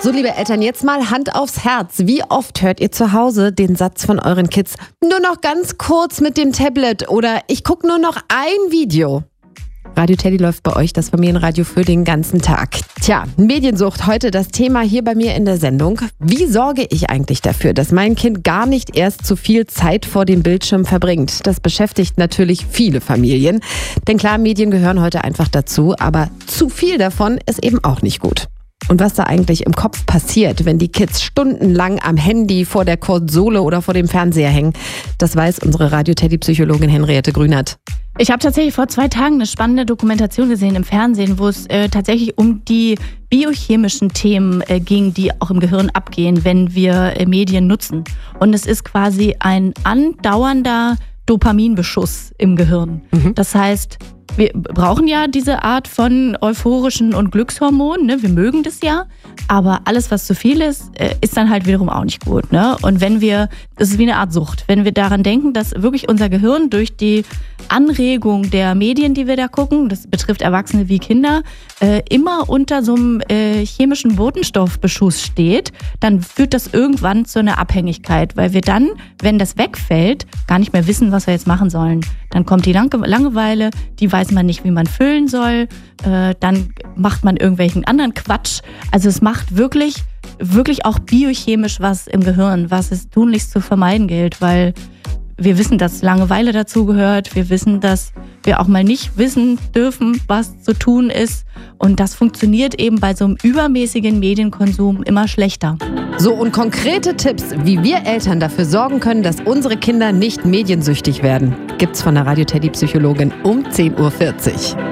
So, liebe Eltern, jetzt mal Hand aufs Herz. Wie oft hört ihr zu Hause den Satz von euren Kids, nur noch ganz kurz mit dem Tablet oder ich gucke nur noch ein Video? Radio Teddy läuft bei euch, das Familienradio, für den ganzen Tag. Tja, Mediensucht, heute das Thema hier bei mir in der Sendung. Wie sorge ich eigentlich dafür, dass mein Kind gar nicht erst zu viel Zeit vor dem Bildschirm verbringt? Das beschäftigt natürlich viele Familien. Denn klar, Medien gehören heute einfach dazu, aber zu viel davon ist eben auch nicht gut. Und was da eigentlich im Kopf passiert, wenn die Kids stundenlang am Handy, vor der Konsole oder vor dem Fernseher hängen, das weiß unsere Radio-Teddy-Psychologin Henriette Grünert. Ich habe tatsächlich vor 2 Tagen eine spannende Dokumentation gesehen im Fernsehen, wo es tatsächlich um die biochemischen Themen ging, die auch im Gehirn abgehen, wenn wir Medien nutzen. Und es ist quasi ein andauernder Dopaminbeschuss im Gehirn. Das heißt, wir brauchen ja diese Art von euphorischen und Glückshormonen, ne? Wir mögen das ja, aber alles, was zu viel ist, ist dann halt wiederum auch nicht gut, ne? Und das ist wie eine Art Sucht, wenn wir daran denken, dass wirklich unser Gehirn durch die Anregung der Medien, die wir da gucken, das betrifft Erwachsene wie Kinder, immer unter so einem chemischen Botenstoffbeschuss steht, dann führt das irgendwann zu einer Abhängigkeit, weil wir dann, wenn das wegfällt, gar nicht mehr wissen, was wir jetzt machen sollen. Dann kommt die Langeweile, die weiß man nicht, wie man füllen soll, dann macht man irgendwelchen anderen Quatsch. Also es macht wirklich auch biochemisch was im Gehirn, was es tunlichst zu vermeiden gilt, weil wir wissen, dass Langeweile dazugehört. Wir wissen, dass wir auch mal nicht wissen dürfen, was zu tun ist. Und das funktioniert eben bei so einem übermäßigen Medienkonsum immer schlechter. So, und konkrete Tipps, wie wir Eltern dafür sorgen können, dass unsere Kinder nicht mediensüchtig werden, gibt's von der Radio-Teddy-Psychologin um 10.40 Uhr.